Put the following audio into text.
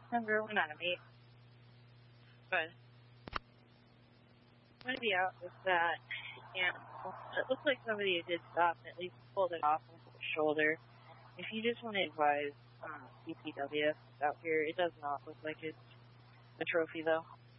Remember, we're not a mate. But I'm going to be out with that animal. It looks like somebody did stop and at least pulled it off with the shoulder. If you just want to advise CPW out here, it does not look like it's a trophy, though.